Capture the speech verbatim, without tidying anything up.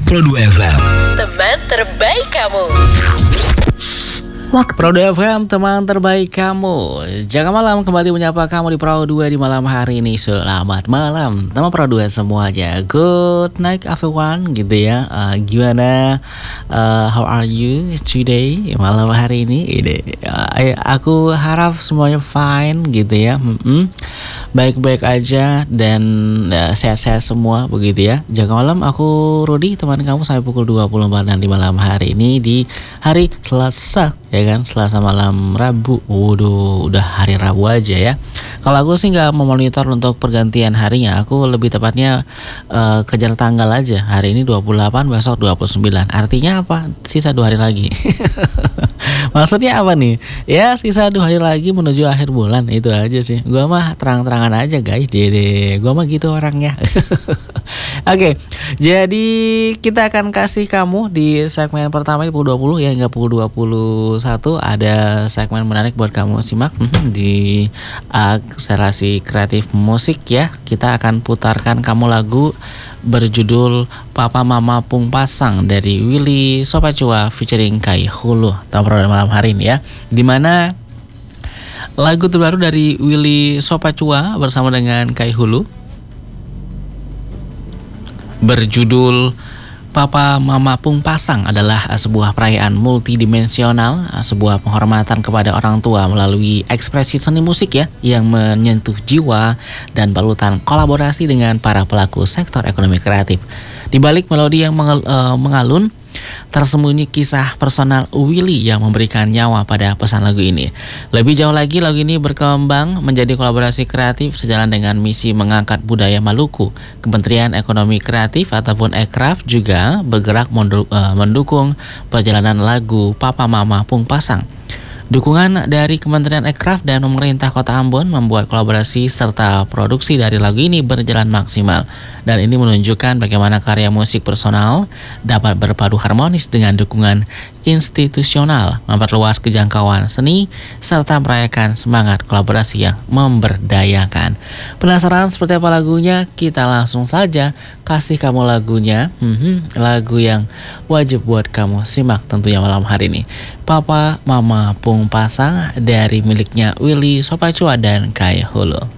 Pro dua F M. Teman terbaik kamu. Waktu Pro dua F M, teman terbaik kamu. Jaga malam kembali menyapa kamu di Pro dua di malam hari ini. Selamat malam teman Pro dua semuanya. Good night everyone gitu ya. uh, Gimana, uh, how are you today, malam hari ini? Ini uh, aku harap semuanya fine gitu ya. Mm-mm. Baik-baik aja dan uh, sehat-sehat semua begitu ya. Jaga malam, aku Rudy, teman kamu sampai pukul dua puluh empat nanti malam hari ini di hari Selasa. Ya kan, Selasa malam Rabu. Waduh, udah hari Rabu aja ya. Kalau aku sih nggak memonitor untuk pergantian harinya. Aku lebih tepatnya uh, kejar tanggal aja. Hari ini dua puluh delapan, besok dua puluh sembilan. Artinya apa? Sisa dua hari lagi. Maksudnya apa nih? Ya sisa dua hari lagi menuju akhir bulan. Itu aja sih. Gua mah terang-terangan aja guys. Jadi gua mah gitu orangnya. Oke, jadi kita akan kasih kamu di segmen pertama di pukul dua puluh ya hingga pukul dua puluh satu ada segmen menarik buat kamu simak di akselerasi kreatif musik ya. Kita akan putarkan kamu lagu berjudul Papa Mama Pung Pasang dari Willy Sopacua featuring Kai Hulu. Tahu pada malam hari ini ya. Dimana lagu terbaru dari Willy Sopacua bersama dengan Kai Hulu berjudul Papa Mama Pung Pasang adalah sebuah perayaan multidimensional, sebuah penghormatan kepada orang tua melalui ekspresi seni musik ya yang menyentuh jiwa dan balutan kolaborasi dengan para pelaku sektor ekonomi kreatif. Di balik melodi yang mengal, uh, mengalun tersembunyi kisah personal Willy yang memberikan nyawa pada pesan lagu ini. Lebih jauh lagi, lagu ini berkembang menjadi kolaborasi kreatif sejalan dengan misi mengangkat budaya Maluku. Kementerian Ekonomi Kreatif ataupun Ekraf juga bergerak mendukung perjalanan lagu Papa Mama Pung Pasang. Dukungan dari Kementerian Ekraf dan pemerintah Kota Ambon membuat kolaborasi serta produksi dari lagu ini berjalan maksimal. Dan ini menunjukkan bagaimana karya musik personal dapat berpadu harmonis dengan dukungan institusional, memperluas kejangkauan seni, serta merayakan semangat kolaborasi yang memberdayakan. Penasaran seperti apa lagunya? Kita langsung saja kasih kamu lagunya. Hmm, lagu yang wajib buat kamu simak tentunya malam hari ini. Papa Mama Pung Pasang dari miliknya Willy Sopacua dan Kai Hulu.